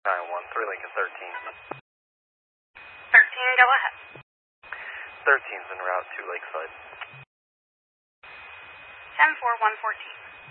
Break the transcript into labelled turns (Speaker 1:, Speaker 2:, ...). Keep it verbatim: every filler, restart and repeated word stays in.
Speaker 1: nine one three Lincoln thirteen.
Speaker 2: thirteen, go ahead.
Speaker 1: thirteen's en route to Lakeside.
Speaker 2: ten four one fourteen.